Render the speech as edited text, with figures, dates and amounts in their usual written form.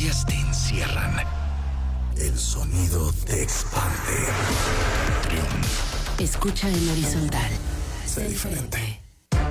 memorias te encierran. El sonido te expande. Triunfo. Escucha en horizontal. Sé diferente.